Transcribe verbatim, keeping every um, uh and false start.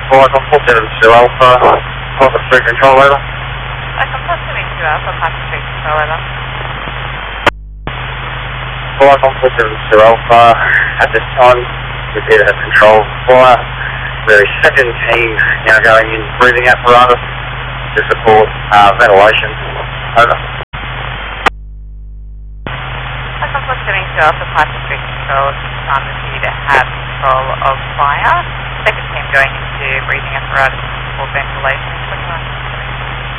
Alright, I'm four seven two Alpha, Alpha three control over. I can put them into Alpha, Papa three control over. Alright, I'm four seven two Alpha. At this time, we did have control fire. We're second team now going in breathing apparatus to support uh, ventilation. Over. I can put them into Alpha, Papa three control. At this time, is due to have control of fire. Second team going into breathing apparatus to support ventilation. twenty-one.